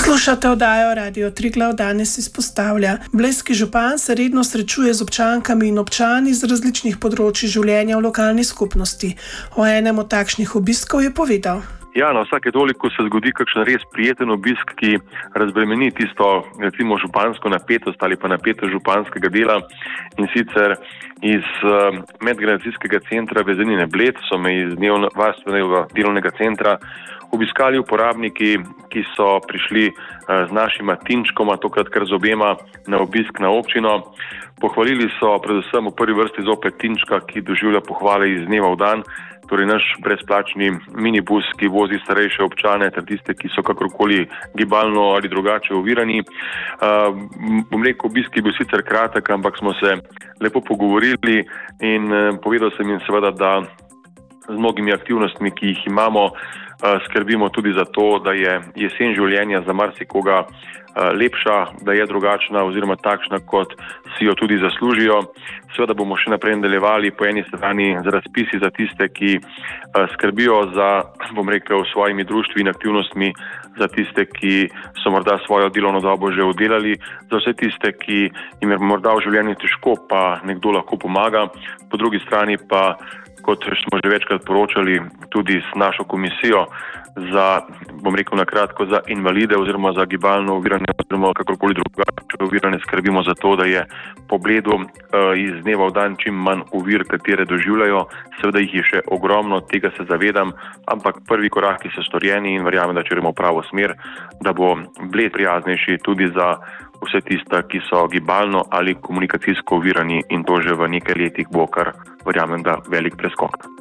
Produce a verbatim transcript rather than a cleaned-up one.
Poslušate oddajo Radio Triglav, danes izpostavlja. Blejski župan se redno srečuje z občankami in občani z različnih področij življenja v lokalni skupnosti. O enem od takšnih obiskov je povedal. Ja, na vsake toliko se zgodi kakšen res prijeten obisk, ki razbremeni tisto, recimo, župansko napetost ali pa napetost županskega dela. In sicer iz uh, medgeneracijskega centra Vezenine Bled so me iz dnevno varstvenega delovnega centra obiskali uporabniki, ki so prišli uh, z našima Tinčkoma, tokrat kar z obema, na obisk na občino. Pohvalili so predvsem v prvi vrsti zopet Tinčka, ki doživlja pohvale iz dneva v dan, torej naš brezplačni minibus, ki vozi starejše občane ter tiste, ki so kakorkoli gibalno ali drugače ovirani. Uh, bom rekel, obisk je bil sicer kratek, ampak smo se lepo pogovorili in uh, povedal sem jim seveda, da z mnogimi aktivnostmi, ki jih imamo, uh, skrbimo tudi za to, da je jesen življenja za marsikoga uh, lepša, da je drugačna oziroma takšna, kot si jo tudi zaslužijo. Seveda bomo še naprej nadaljevali po eni strani z razpisi za tiste, ki uh, skrbijo za, bom rekel, svojimi društvi in aktivnostmi, za tiste, ki so morda svojo delovno dobo že oddelali, za vse tiste, ki jim je morda v življenju težko, pa nekdo lahko pomaga. Po drugi strani pa, kot smo že večkrat poročali, tudi s našo komisijo za, bom rekel na kratko, za invalide oziroma za gibalno ovirane oziroma kakorkoli drugače ovirane skrbimo za to, da je po Bledu uh, iz dneva v dan čim manj ovir, katere doživljajo. Seveda jih je še ogromno, tega se zavedam, ampak prvi koraki so storjeni in verjamem, da če gremo v pravo smer, da bo Bled prijaznejši tudi za vse tista, ki so gibalno ali komunikacijsko ovirani, in to že v nekaj letih bo kar, verjamem, da velik preskok.